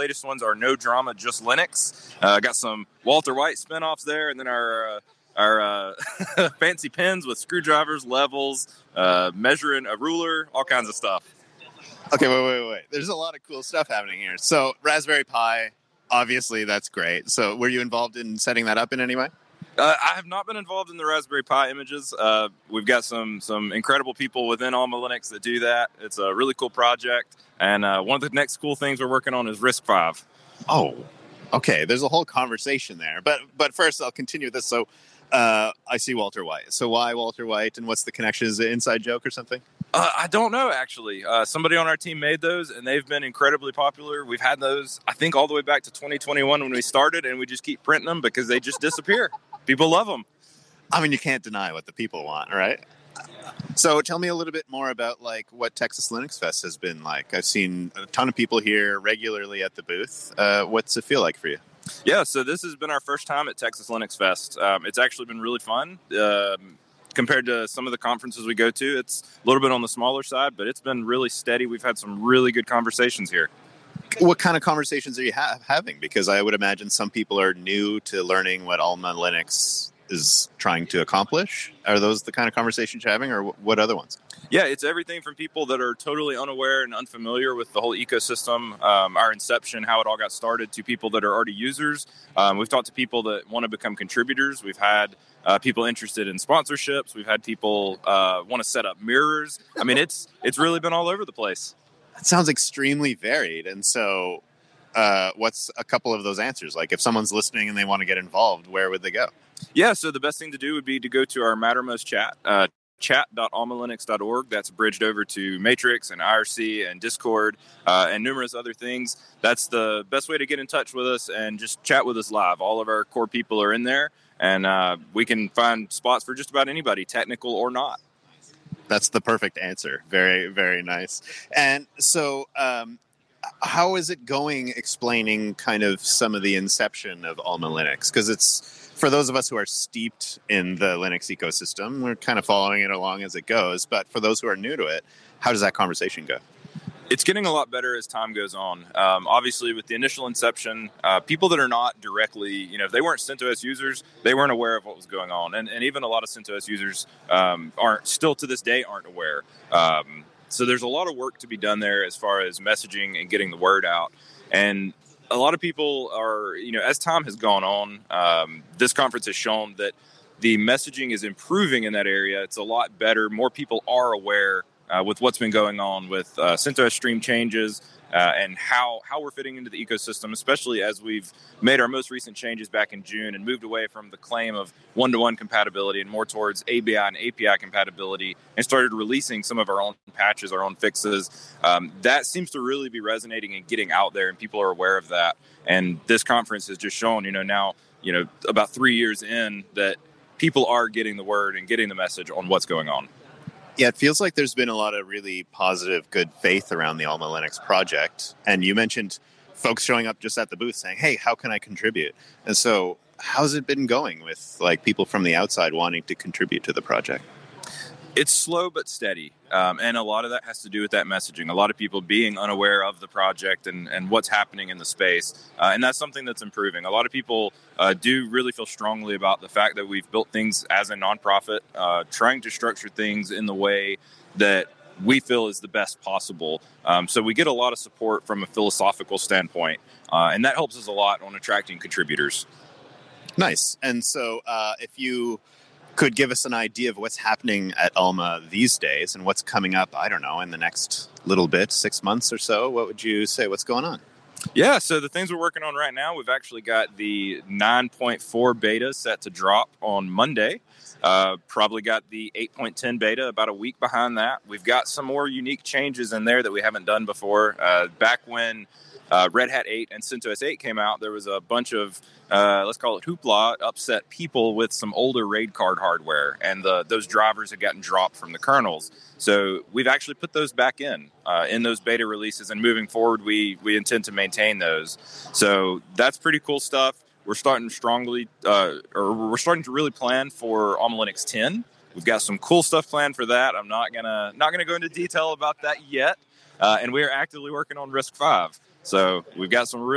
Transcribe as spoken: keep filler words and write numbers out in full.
latest ones are No Drama, Just Linux. Uh, got some Walter White spinoffs there, and then our uh, our uh, fancy pens with screwdrivers, levels, uh, measuring a ruler, all kinds of stuff. Okay, wait, wait, wait. There's a lot of cool stuff happening here. So Raspberry Pi, obviously that's great. So were you involved in setting that up in any way? Uh, I have not been involved in the Raspberry Pi images. Uh, we've got some some incredible people within Alma Linux that do that. It's a really cool project. And uh, one of the next cool things we're working on is RISC-V. Oh, okay. There's a whole conversation there. But but first, I'll continue this. So uh, I see Walter White. So why Walter White, and what's the connection? Is it an inside joke or something? Uh, I don't know, actually. Uh, somebody on our team made those, and they've been incredibly popular. We've had those, I think, all the way back to twenty twenty-one when we started, and we just keep printing them because they just disappear. People love them. I mean, you can't deny what the people want, right? So tell me a little bit more about like what Texas Linux Fest has been like. I've seen a ton of people here regularly at the booth. Uh, what's it feel like for you? Yeah, so this has been our first time at Texas Linux Fest. Um, it's actually been really fun. Um, compared to some of the conferences we go to, it's a little bit on the smaller side, but it's been really steady. We've had some really good conversations here. What kind of conversations are you ha- having? Because I would imagine some people are new to learning what Alma Linux is trying to accomplish. Are those the kind of conversations you're having, or what other ones? Yeah, it's everything from people that are totally unaware and unfamiliar with the whole ecosystem, um, our inception, how it all got started, to people that are already users. Um, we've talked to people that want to become contributors. We've had uh, people interested in sponsorships. We've had people uh, want to set up mirrors. I mean, it's it's really been all over the place. That sounds extremely varied. And so uh, what's a couple of those answers? Like if someone's listening and they want to get involved, where would they go? Yeah, so the best thing to do would be to go to our Mattermost chat, uh, chat dot alma linux dot org. That's bridged over to Matrix and I R C and Discord uh, and numerous other things. That's the best way to get in touch with us and just chat with us live. All of our core people are in there, and uh, we can find spots for just about anybody, technical or not. That's the perfect answer. Very, very nice. And so um, how is it going explaining kind of some of the inception of Alma Linux? Because it's, for those of us who are steeped in the Linux ecosystem, we're kind of following it along as it goes. But for those who are new to it, how does that conversation go? It's getting a lot better as time goes on. Um, obviously, with the initial inception, uh, people that are not directly, you know, if they weren't CentOS users, they weren't aware of what was going on. And, and even a lot of CentOS users um, aren't, still to this day, aren't aware. Um, so there's a lot of work to be done there as far as messaging and getting the word out. And a lot of people are, you know, as time has gone on, um, this conference has shown that the messaging is improving in that area. It's a lot better. More people are aware Uh, with what's been going on with uh, CentOS stream changes uh, and how, how we're fitting into the ecosystem, especially as we've made our most recent changes back in June and moved away from the claim of one-to-one compatibility and more towards A B I and A P I compatibility and started releasing some of our own patches, our own fixes. Um, that seems to really be resonating and getting out there, and people are aware of that. And this conference has just shown, you know, now, you know, about three years in, that people are getting the word and getting the message on what's going on. Yeah, it feels like there's been a lot of really positive, good faith around the Alma Linux project. And you mentioned folks showing up just at the booth saying, hey, how can I contribute? And so how's it been going with like people from the outside wanting to contribute to the project? It's slow but steady, um, and a lot of that has to do with that messaging. A lot of people being unaware of the project and, and what's happening in the space, uh, and that's something that's improving. A lot of people uh, do really feel strongly about the fact that we've built things as a nonprofit, uh, trying to structure things in the way that we feel is the best possible. Um, so we get a lot of support from a philosophical standpoint, uh, and that helps us a lot on attracting contributors. Nice. And so uh, if you could give us an idea of what's happening at Alma these days and what's coming up, I don't know, in the next little bit, six months or so, what would you say? What's going on? Yeah, so the things we're working on right now, we've actually got the nine point four beta set to drop on Monday. Uh, probably got the eight point ten beta about a week behind that. We've got some more unique changes in there that we haven't done before. Uh, back when uh, Red Hat eight and CentOS eight came out, there was a bunch of, uh, let's call it hoopla, upset people with some older RAID card hardware, and the, those drivers had gotten dropped from the kernels. So we've actually put those back in, uh, in those beta releases, and moving forward, we we intend to maintain those. So that's pretty cool stuff. We're starting strongly, uh, or we're starting to really plan for Alma Linux ten. We've got some cool stuff planned for that. I'm not gonna not gonna go into detail about that yet, uh, and we are actively working on RISC-V. So we've got some really